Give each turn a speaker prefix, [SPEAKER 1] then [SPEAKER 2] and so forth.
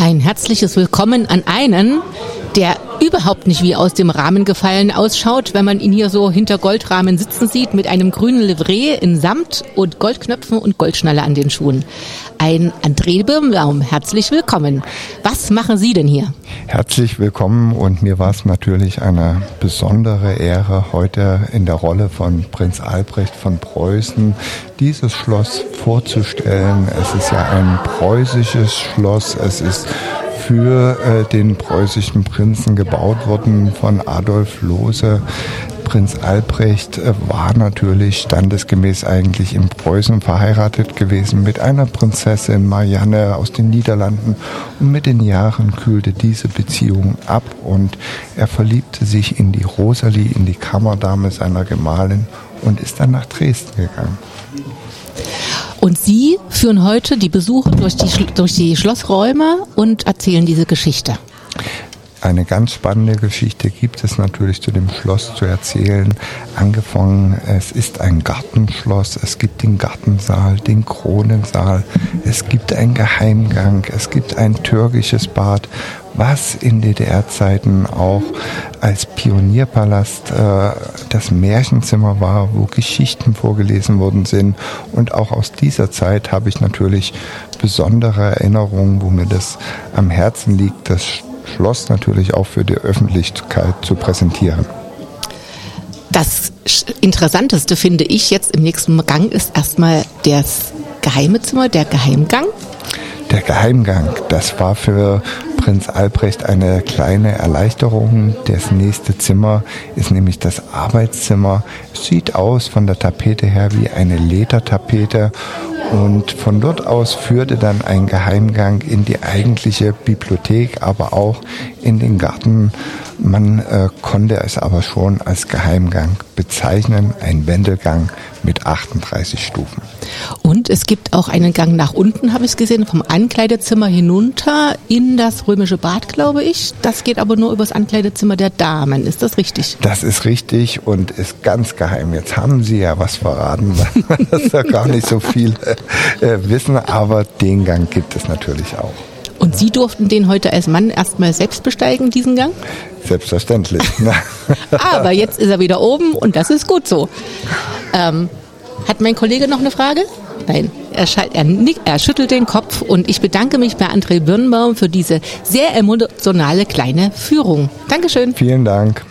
[SPEAKER 1] Ein herzliches Willkommen an einen, der überhaupt nicht wie aus dem Rahmen gefallen ausschaut, wenn man ihn hier so hinter Goldrahmen sitzen sieht, mit einem grünen Livree in Samt und Goldknöpfen und Goldschnalle an den Schuhen. Ein André Birnbaum, herzlich willkommen. Was machen Sie denn hier?
[SPEAKER 2] Herzlich willkommen, und mir war es natürlich eine besondere Ehre, heute in der Rolle von Prinz Albrecht von Preußen dieses Schloss vorzustellen. Es ist ja ein preußisches Schloss, es ist für den preußischen Prinzen gebaut worden von Adolf Lohse. Prinz Albrecht war natürlich standesgemäß eigentlich in Preußen verheiratet gewesen mit einer Prinzessin Marianne aus den Niederlanden, und mit den Jahren kühlte diese Beziehung ab und er verliebte sich in die Rosalie, in die Kammerdame seiner Gemahlin, und ist dann nach Dresden gegangen.
[SPEAKER 1] Und Sie führen heute die Besucher durch die Schlossräume und erzählen diese Geschichte.
[SPEAKER 2] Eine ganz spannende Geschichte gibt es natürlich zu dem Schloss zu erzählen. Angefangen, es ist ein Gartenschloss, es gibt den Gartensaal, den Kronensaal, es gibt einen Geheimgang, es gibt ein türkisches Bad, was in DDR-Zeiten auch als Pionierpalast das Märchenzimmer war, wo Geschichten vorgelesen worden sind. Und auch aus dieser Zeit habe ich natürlich besondere Erinnerungen, wo mir das am Herzen liegt, das Schloss natürlich auch für die Öffentlichkeit zu präsentieren.
[SPEAKER 1] Das Interessanteste finde ich jetzt im nächsten Gang ist erstmal das geheime Zimmer, der Geheimgang.
[SPEAKER 2] Der Geheimgang, das war für Prinz Albrecht eine kleine Erleichterung. Das nächste Zimmer ist nämlich das Arbeitszimmer. Es sieht aus von der Tapete her wie eine Ledertapete. Und von dort aus führte dann ein Geheimgang in die eigentliche Bibliothek, aber auch in den Garten. Man konnte es aber schon als Geheimgang bezeichnen, ein Wendelgang mit 38 Stufen.
[SPEAKER 1] Und es gibt auch einen Gang nach unten, habe ich gesehen, vom Ankleidezimmer hinunter in das römische Bad, glaube ich. Das geht aber nur über das Ankleidezimmer der Damen. Ist das richtig?
[SPEAKER 2] Das ist richtig und ist ganz geheim. Jetzt haben Sie ja was verraten, dass da gar nicht so viel wissen, aber den Gang gibt es natürlich auch.
[SPEAKER 1] Und Sie durften den heute als Mann erstmal selbst besteigen, diesen Gang?
[SPEAKER 2] Selbstverständlich.
[SPEAKER 1] Aber jetzt ist er wieder oben und das ist gut so. Hat mein Kollege noch eine Frage? Nein, er schüttelt den Kopf, und ich bedanke mich bei André Birnbaum für diese sehr emotionale kleine Führung. Dankeschön.
[SPEAKER 2] Vielen Dank.